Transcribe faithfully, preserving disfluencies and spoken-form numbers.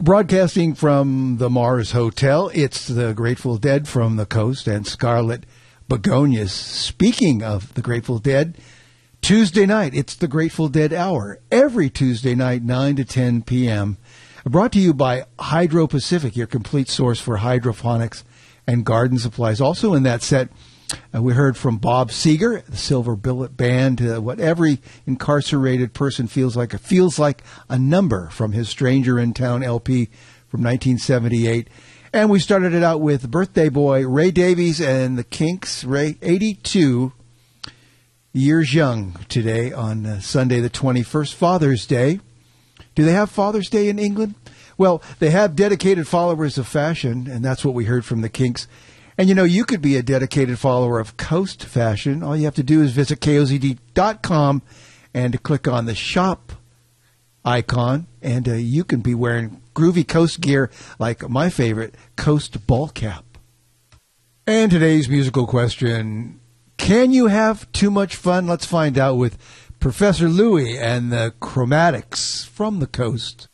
Broadcasting from the Mars Hotel, it's the Grateful Dead from the coast and Scarlet Begonias. Speaking of the Grateful Dead, Tuesday night, it's the Grateful Dead Hour. Every Tuesday night, nine to ten p.m. Brought to you by Hydro Pacific, your complete source for hydroponics and garden supplies. Also in that set, uh, we heard from Bob Seger, the Silver Billet Band, uh, what every incarcerated person feels like. It feels like a number from his Stranger in Town L P from nineteen seventy-eight. And we started it out with birthday boy Ray Davies and the Kinks. Ray, eighty-two years young today on uh, Sunday the twenty-first, Father's Day. Do they have Father's Day in England? Well, they have dedicated followers of fashion, and that's what we heard from the Kinks. And, you know, you could be a dedicated follower of Coast Fashion. All you have to do is visit K O Z D dot com and click on the shop icon, and uh, you can be wearing groovy Coast gear like my favorite, Coast ball cap. And today's musical question, can you have too much fun? Let's find out with Professor Louie and the Chromatics from the Coast.